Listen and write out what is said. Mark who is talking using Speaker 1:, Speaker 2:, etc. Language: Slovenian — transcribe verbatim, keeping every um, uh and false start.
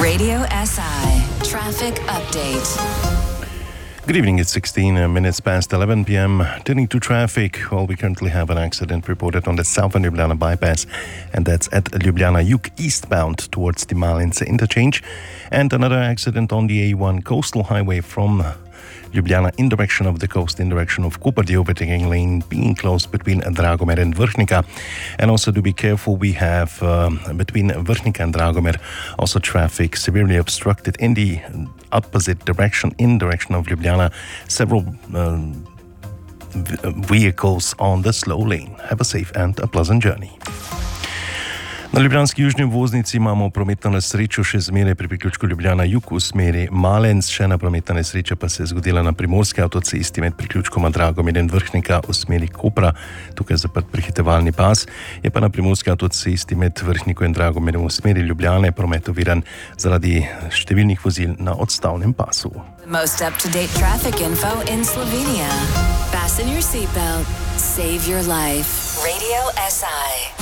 Speaker 1: Radio S I Traffic Update.
Speaker 2: Good evening, it's sixteen minutes past eleven p.m. Turning to traffic, well, we currently have an accident reported on the Southern Ljubljana bypass, and that's at Ljubljana Jug eastbound towards the Malince interchange, and another accident on the A one coastal highway from Ljubljana in direction of the coast, in direction of Koper, the overtaking lane being closed between Dragomer and Vrhnika. And also to be careful, we have um, between Vrhnika and Dragomer also traffic severely obstructed in the opposite direction, in direction of Ljubljana. Several um, vehicles on the slow lane. Have a safe and a pleasant journey. Na ljubljanski južni obvoznici imamo prometno nesrečo še zmeraj pri priključku Ljubljana Jug v smeri Malenc. Še ena prometna nesreča pa se je zgodila na primorski avtocesti med priključkoma Dragomir in Vrhnika v smeri Kopra. Tukaj je zaprt prehitevalni pas. Je pa na primorski avtocesti med Vrhniko in Dragomirjem v smeri Ljubljane promet oviran zaradi številnih vozil na odstavnem pasu.
Speaker 1: The most up-to-date traffic info in Slovenia. Fasten your seatbelt. Save your life. Radio S I.